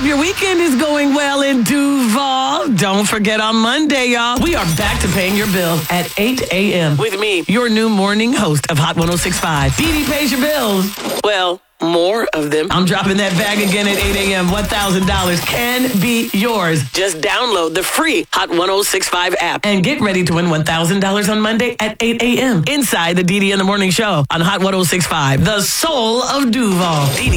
Hope your weekend is going well in Duval. Don't forget on Monday, y'all, we are back to paying your bills at 8 a.m. with me, your new morning host of Hot 106.5. Dee Dee pays your bills. Well, more of them. I'm dropping that bag again at 8 a.m. $1,000 can be yours. Just download the free Hot 106.5 app and get ready to win $1,000 on Monday at 8 a.m. inside the Dee Dee in the Morning Show on Hot 106.5, the soul of Duval.